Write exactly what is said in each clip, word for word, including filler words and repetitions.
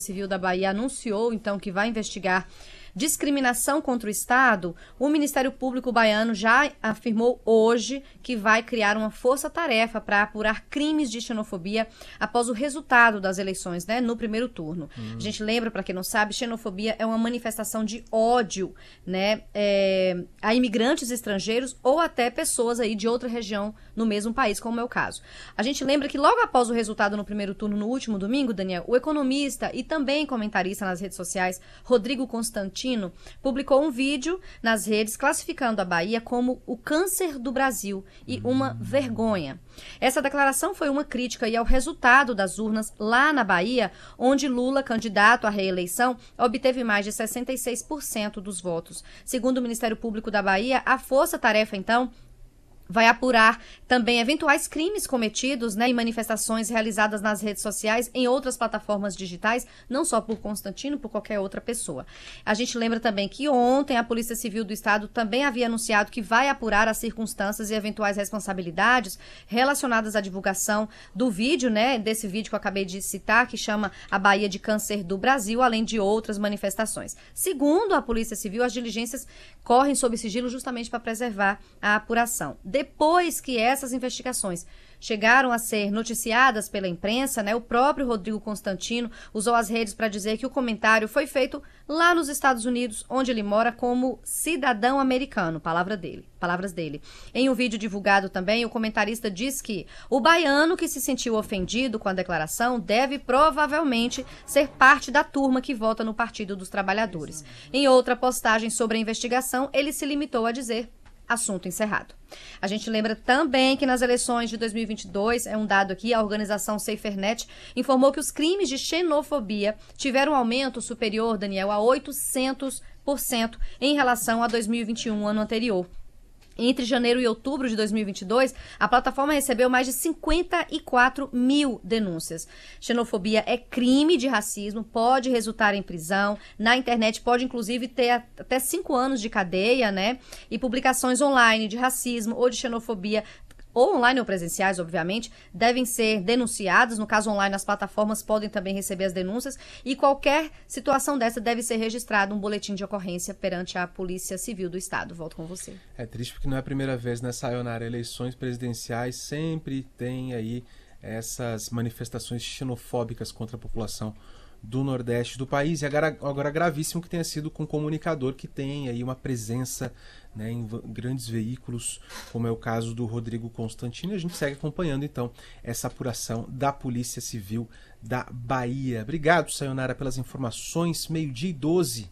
Civil da Bahia anunciou, então, que vai investigar discriminação contra o Estado, o Ministério Público baiano já afirmou hoje que vai criar uma força-tarefa para apurar crimes de xenofobia após o resultado das eleições, né, no primeiro turno. Hum. A gente lembra, para quem não sabe, xenofobia é uma manifestação de ódio, né, é, a imigrantes estrangeiros ou até pessoas aí de outra região no mesmo país, como é o caso. A gente lembra que logo após o resultado no primeiro turno, no último domingo, Daniel, o economista e também comentarista nas redes sociais, Rodrigo Constantino, publicou um vídeo nas redes classificando a Bahia como o câncer do Brasil e uma vergonha. Essa declaração foi uma crítica aí ao resultado das urnas lá na Bahia, onde Lula, candidato à reeleição, obteve mais de sessenta e seis por cento dos votos. Segundo o Ministério Público da Bahia, a força-tarefa, então, vai apurar também eventuais crimes cometidos, né, em manifestações realizadas nas redes sociais, em outras plataformas digitais, não só por Constantino, por qualquer outra pessoa. A gente lembra também que ontem a Polícia Civil do Estado também havia anunciado que vai apurar as circunstâncias e eventuais responsabilidades relacionadas à divulgação do vídeo, né, desse vídeo que eu acabei de citar, que chama a Bahia de Câncer do Brasil, além de outras manifestações. Segundo a Polícia Civil, as diligências correm sob sigilo justamente para preservar a apuração. Depois que essas investigações chegaram a ser noticiadas pela imprensa, né, o próprio Rodrigo Constantino usou as redes para dizer que o comentário foi feito lá nos Estados Unidos, onde ele mora como cidadão americano, palavra dele, palavras dele. Em um vídeo divulgado também, o comentarista diz que o baiano que se sentiu ofendido com a declaração deve provavelmente ser parte da turma que vota no Partido dos Trabalhadores. Em outra postagem sobre a investigação, ele se limitou a dizer: assunto encerrado. A gente lembra também que nas eleições de dois mil e vinte e dois, é um dado aqui, a organização SaferNet informou que os crimes de xenofobia tiveram um aumento superior, Daniel, a oitocentos por cento em relação a dois mil e vinte e um, ano anterior. Entre janeiro e outubro de dois mil e vinte e dois, a plataforma recebeu mais de cinquenta e quatro mil denúncias. Xenofobia é crime de racismo, pode resultar em prisão. Na internet pode, inclusive, ter até cinco anos de cadeia, né? E publicações online de racismo ou de xenofobia, ou online ou presenciais, obviamente, devem ser denunciados. No caso online, as plataformas podem também receber as denúncias e qualquer situação dessa deve ser registrado um boletim de ocorrência perante a Polícia Civil do Estado. Volto com você. É triste porque não é a primeira vez, né, Sayonara? Eleições presidenciais sempre tem aí essas manifestações xenofóbicas contra a população do Nordeste do país, e agora, agora gravíssimo que tenha sido com um comunicador que tem aí uma presença, né, em grandes veículos, como é o caso do Rodrigo Constantino. E a gente segue acompanhando então essa apuração da Polícia Civil da Bahia. Obrigado, Sayonara, pelas informações. Meio-dia e doze.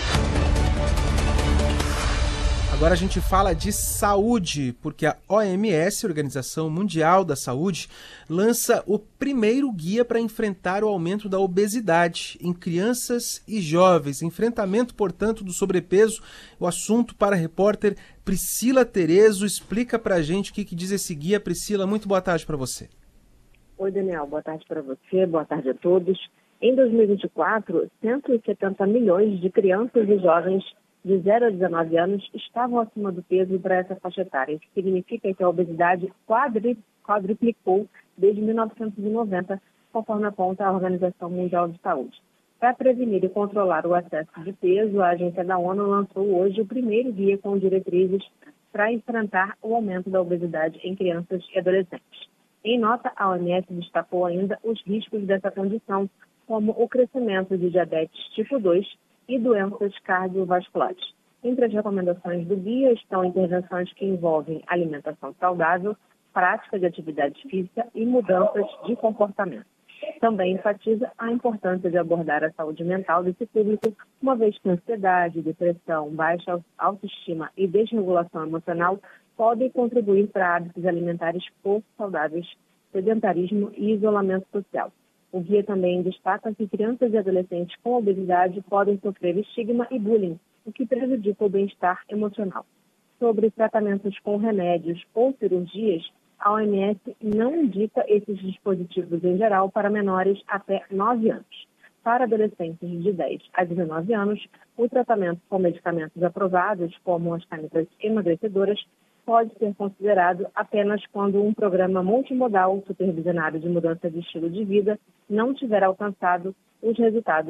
Agora a gente fala de saúde, porque a O M S, Organização Mundial da Saúde, lança o primeiro guia para enfrentar o aumento da obesidade em crianças e jovens. Enfrentamento, portanto, do sobrepeso. O assunto para a repórter Priscila Terezo. Explica para a gente o que, que diz esse guia. Priscila, muito boa tarde para você. Oi, Daniel. Boa tarde para você. Boa tarde a todos. Em dois mil e vinte e quatro, cento e setenta milhões de crianças e jovens de zero a dezenove anos estavam acima do peso para essa faixa etária, o que significa que a obesidade quadri, quadruplicou desde mil novecentos e noventa, conforme aponta a Organização Mundial de Saúde. Para prevenir e controlar o excesso de peso, a agência da ONU lançou hoje o primeiro guia com diretrizes para enfrentar o aumento da obesidade em crianças e adolescentes. Em nota, a O M S destacou ainda os riscos dessa condição, como o crescimento de diabetes tipo dois, e doenças cardiovasculares. Entre as recomendações do guia estão intervenções que envolvem alimentação saudável, prática de atividade física e mudanças de comportamento. Também enfatiza a importância de abordar a saúde mental desse público, uma vez que ansiedade, depressão, baixa autoestima e desregulação emocional podem contribuir para hábitos alimentares pouco saudáveis, sedentarismo e isolamento social. O guia também destaca que crianças e adolescentes com obesidade podem sofrer estigma e bullying, o que prejudica o bem-estar emocional. Sobre tratamentos com remédios ou cirurgias, a O M S não indica esses dispositivos em geral para menores até nove anos. Para adolescentes de dez a dezenove anos, o tratamento com medicamentos aprovados, como as canetas emagrecedoras, pode ser considerado apenas quando um programa multimodal supervisionado de mudança de estilo de vida não tiver alcançado os resultados